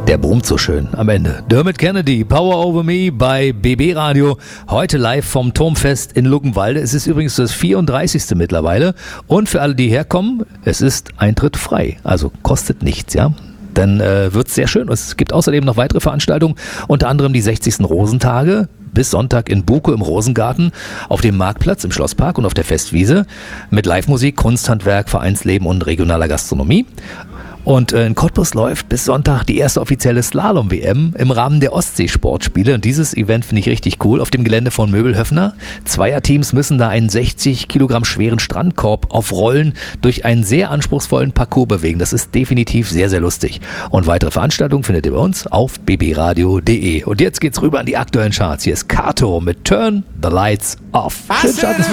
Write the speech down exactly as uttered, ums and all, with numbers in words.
Der brummt so schön am Ende. Dermot Kennedy, Power Over Me bei B B Radio. Heute live vom Turmfest in Luckenwalde. Es ist übrigens das vierunddreißigste mittlerweile. Und für alle, die herkommen, es ist Eintritt frei. Also kostet nichts, ja. Dann äh, wird es sehr schön. Es gibt außerdem noch weitere Veranstaltungen, unter anderem die sechzigsten Rosentage bis Sonntag in Buko im Rosengarten, auf dem Marktplatz im Schlosspark und auf der Festwiese mit Live-Musik, Kunsthandwerk, Vereinsleben und regionaler Gastronomie. Und in Cottbus läuft bis Sonntag die erste offizielle Slalom-W M im Rahmen der Ostseesportspiele. Und dieses Event finde ich richtig cool auf dem Gelände von Möbelhöfner. Zweierteams müssen da einen sechzig Kilogramm schweren Strandkorb auf Rollen durch einen sehr anspruchsvollen Parcours bewegen. Das ist definitiv sehr, sehr lustig. Und weitere Veranstaltungen findet ihr bei uns auf b b radio punkt d e. Und jetzt geht's rüber an die aktuellen Charts. Hier ist Kato mit Turn the Lights Off. Schönen Start ins